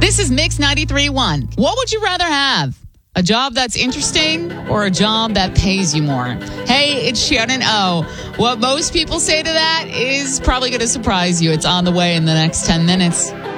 This is Mix 93.1. What would you rather have? A job that's interesting or a job that pays you more? Hey, it's Shannon O. What most people say to that is probably going to surprise you. It's on the way in the next 10 minutes.